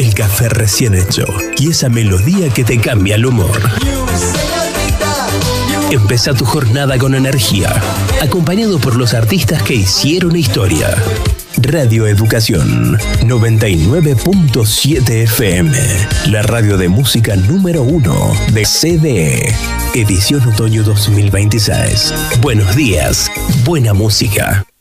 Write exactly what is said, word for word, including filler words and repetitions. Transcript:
el café recién hecho y esa melodía que te cambia el humor. Empezá tu jornada con energía, acompañado por los artistas que hicieron historia. Radio Educación noventa y nueve punto siete F M, la radio de música número uno de C D E. Edición Otoño dos mil veintiséis. Buenos días, buena música.